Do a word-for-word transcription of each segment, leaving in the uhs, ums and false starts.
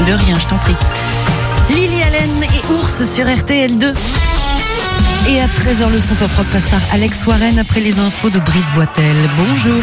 De rien, je t'en prie. Lily Allen et Ours sur R T L deux. Et à treize heures, le son pop rock passe par Alex Warren après les infos de Brice Boitel. Bonjour.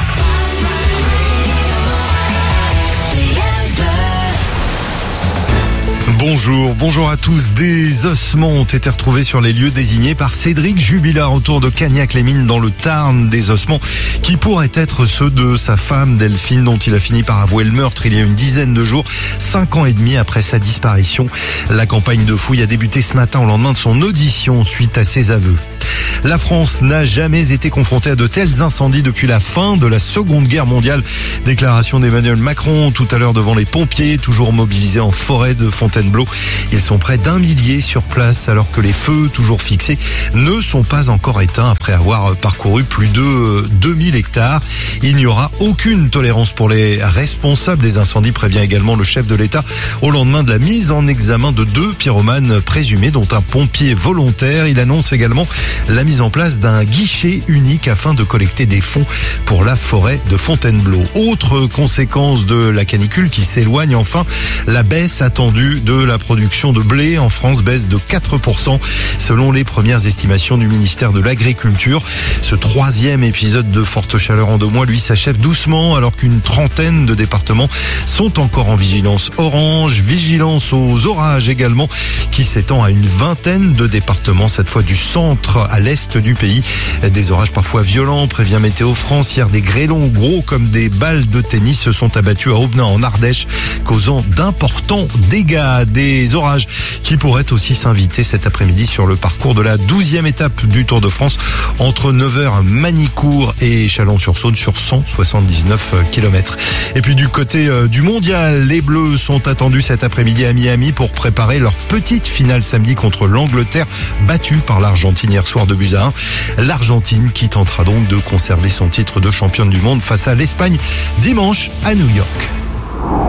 Bonjour, bonjour à tous. Des ossements ont été retrouvés sur les lieux désignés par Cédric Jubilard autour de Cagnac-les-Mines dans le Tarn. Des ossements qui pourraient être ceux de sa femme Delphine, dont il a fini par avouer le meurtre il y a une dizaine de jours, cinq ans et demi après sa disparition. La campagne de fouilles a débuté ce matin au lendemain de son audition suite à ses aveux. La France n'a jamais été confrontée à de tels incendies depuis la fin de la Seconde Guerre mondiale. Déclaration d'Emmanuel Macron tout à l'heure devant les pompiers, toujours mobilisés en forêt de Fontainebleau. Ils sont près d'un millier sur place alors que les feux, toujours fixés, ne sont pas encore éteints après avoir parcouru plus de deux mille hectares. Il n'y aura aucune tolérance pour les responsables des incendies, prévient également le chef de l'État au lendemain de la mise en examen de deux pyromanes présumés, dont un pompier volontaire. Il annonce également la mise en place d'un guichet unique afin de collecter des fonds pour la forêt de Fontainebleau. Autre conséquence de la canicule qui s'éloigne enfin, la baisse attendue de la production de blé en France, baisse de quatre pour cent selon les premières estimations du ministère de l'Agriculture. Ce troisième épisode de forte chaleur en deux mois, lui, s'achève doucement alors qu'une trentaine de départements sont encore en vigilance orange, vigilance aux orages également qui s'étend à une vingtaine de départements, cette fois du centre à l'est du pays. Des orages parfois violents, prévient Météo France. Hier, des grêlons gros comme des balles de tennis se sont abattus à Aubenas en Ardèche, causant d'importants dégâts. Des orages qui pourraient aussi s'inviter cet après-midi sur le parcours de la douzième étape du Tour de France entre neuf heures Manicourt et Chalon-sur-Saône sur cent soixante-dix-neuf kilomètres. Et puis du côté du mondial, les Bleus sont attendus cet après-midi à Miami pour préparer leur petite finale samedi contre l'Angleterre, battue par l'Argentine hier soir de buts à un. L'Argentine qui tentera donc de conserver son titre de championne du monde face à l'Espagne dimanche à New York.